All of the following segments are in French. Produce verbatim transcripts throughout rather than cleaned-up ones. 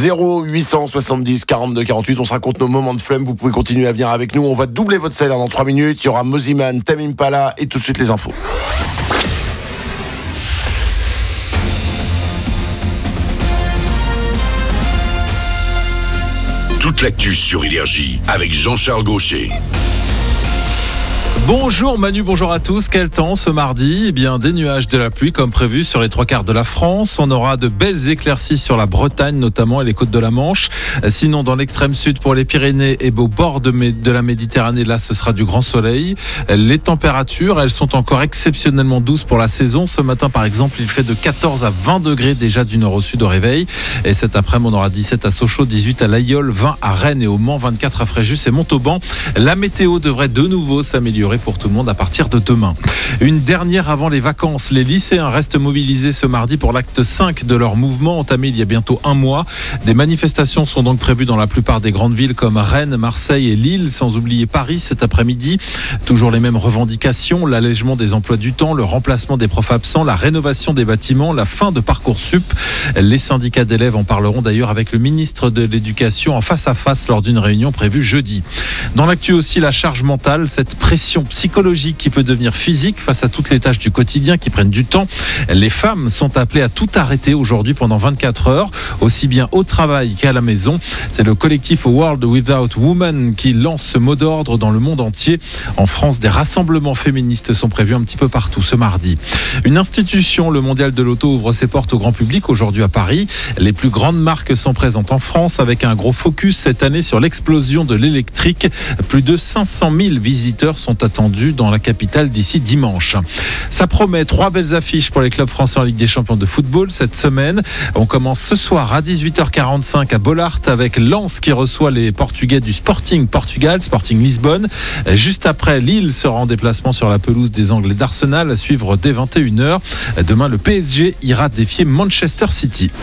zéro huit cent soixante-dix quarante-deux quarante-huit. On se raconte nos moments de flemme. Vous pouvez continuer à venir avec nous. On va doubler votre salaire dans trois minutes. Il y aura Moziman, Tame Impala et tout de suite les infos. Toute l'actu sur Énergie avec Jean-Charles Gaucher. Bonjour Manu, bonjour à tous. Quel temps ce mardi ? Eh bien, des nuages, de la pluie comme prévu sur les trois quarts de la France. On aura de belles éclaircies sur la Bretagne notamment et les côtes de la Manche. Sinon, dans l'extrême sud pour les Pyrénées et au bord de, de la Méditerranée, là ce sera du grand soleil. Les températures, elles sont encore exceptionnellement douces pour la saison. Ce matin par exemple, il fait de quatorze à vingt degrés déjà du nord au sud au réveil. Et cet après-midi, on aura dix-sept à Sochaux, dix-huit à l'Aïol, vingt à Rennes et au Mans, vingt-quatre à Fréjus et Montauban. La météo devrait de nouveau s'améliorer pour tout le monde à partir de demain. Une dernière avant les vacances. Les lycéens restent mobilisés ce mardi pour l'acte cinq de leur mouvement entamé il y a bientôt un mois. Des manifestations sont donc prévues dans la plupart des grandes villes comme Rennes, Marseille et Lille, sans oublier Paris cet après-midi. Toujours les mêmes revendications, l'allègement des emplois du temps, le remplacement des profs absents, la rénovation des bâtiments, la fin de Parcoursup. Les syndicats d'élèves en parleront d'ailleurs avec le ministre de l'Éducation en face à face lors d'une réunion prévue jeudi. Dans l'actu aussi, la charge mentale, cette pression psychologique qui peut devenir physique face à toutes les tâches du quotidien qui prennent du temps. Les femmes sont appelées à tout arrêter aujourd'hui pendant vingt-quatre heures, aussi bien au travail qu'à la maison. C'est le collectif World Without Women qui lance ce mot d'ordre dans le monde entier. En France, des rassemblements féministes sont prévus un petit peu partout ce mardi. Une institution, le Mondial de l'Auto, ouvre ses portes au grand public aujourd'hui à Paris. Les plus grandes marques sont présentes en France avec un gros focus cette année sur l'explosion de l'électrique. Plus de cinq cent mille visiteurs sont attendus dans la capitale d'ici dimanche. Ça promet trois belles affiches pour les clubs français en Ligue des Champions de football cette semaine. On commence ce soir à dix-huit heures quarante-cinq à Bollaert avec Lens qui reçoit les Portugais du Sporting Portugal, Sporting Lisbonne. Juste après, Lille sera en déplacement sur la pelouse des Anglais d'Arsenal à suivre dès vingt et une heures. Demain, le P S G ira défier Manchester City.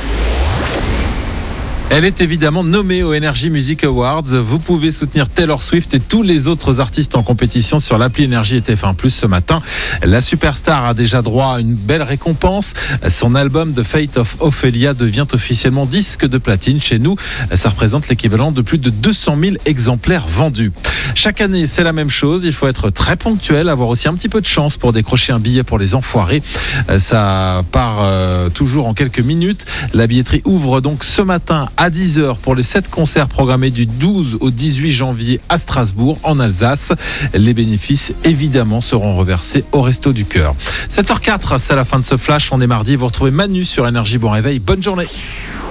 Elle est évidemment nommée aux Energy Music Awards. Vous pouvez soutenir Taylor Swift et tous les autres artistes en compétition sur l'appli Énergie et T F un plus ce matin. La superstar a déjà droit à une belle récompense. Son album The Fate of Ophelia devient officiellement disque de platine chez nous. Ça représente l'équivalent de plus de deux cent mille exemplaires vendus. Chaque année, c'est la même chose. Il faut être très ponctuel, avoir aussi un petit peu de chance pour décrocher un billet pour les enfoirés. Ça part euh, toujours en quelques minutes. La billetterie ouvre donc ce matin à dix heures pour les sept concerts programmés du douze au dix-huit janvier à Strasbourg, en Alsace. Les bénéfices, évidemment, seront reversés au Resto du Cœur. sept heures zéro quatre, c'est la fin de ce flash. On est mardi. Vous retrouvez Manu sur Énergie. Bon réveil. Bonne journée.